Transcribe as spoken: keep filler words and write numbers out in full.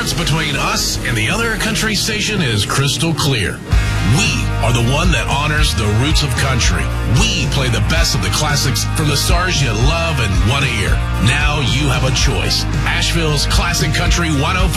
difference between us and the other country station is crystal clear. We are the one that honors the roots of country. We play the best of the classics from the stars you love and want to hear. Now you have a choice. Asheville's Classic Country one oh five.